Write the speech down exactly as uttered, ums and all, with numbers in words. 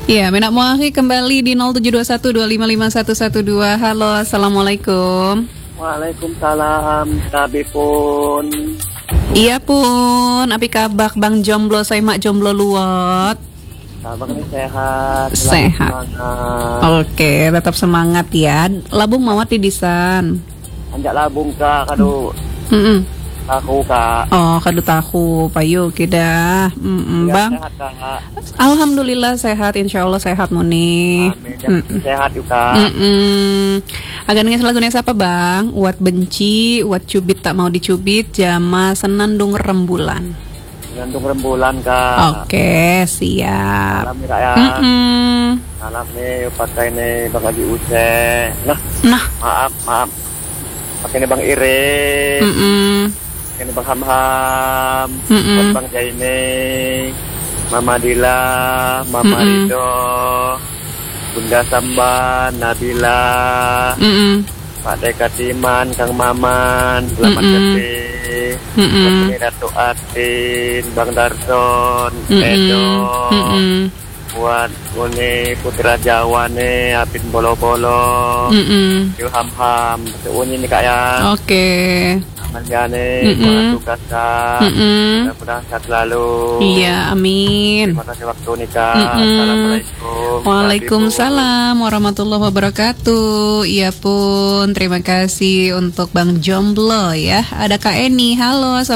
Iya, Menak Muahi kembali di nol tujuh dua satu dua lima lima satu satu dua. Halo, assalamualaikum. Waalaikumsalam, Kabi pun. Iya pun, api kabak Bang Jomblo, saya mak jomblo luot. Abang ini sehat. Sehat. Semangat. Oke, tetap semangat ya. Labung mawat di disan. Anjak labung kak, kado Mm-mm. aku kak. Oh, kado tahu, payu kita. Mm-mm, Ya, Bang. sehat kak. Alhamdulillah sehat, insya Allah sehat Muni. Amin. Ya, sehat juga. Mm-mm. Agak nangis lagunya siapa Bang? Uat benci, uat cubit tak mau dicubit, jama senandung rembulan. Gantung rembulan kak. Oke, siap. Salam nih kak ya. Mm-mm. Salam nih, pakai nih Bang Haji Use. Nah, Nah, maaf, maaf. Pakai nih Bang Irin. mm-mm. Pakai nih Bang Ham-Ham. Mm-mm. Buat Bang Jaine. Mama Dila, Mama Mm-mm. Rido. Bunda Samban, Nabila, Mm-mm. Pak Dekatiman, Kang Maman, Selamat Mm-mm. Ketih, Mm-mm. Ini Datuk Atin, Bang Darson, Mm-mm. Edo, Mm-mm. buat Uni Putra Jawa nih, Apin Bolo-Bolo, Mm-mm. Ilham Ham, Uni nih kak ya, Oke. Aman nih, Mm-mm. semangat tugas kak, Mm-mm. mudah-mudahan sehat selalu. Iya, amin. Terima kasih waktu nih kak, Mm-mm. Assalamualaikum. Waalaikumsalam warahmatullahi wabarakatuh. Iya pun, terima kasih untuk Bang Jomblo ya. Ada Kak Eni, halo.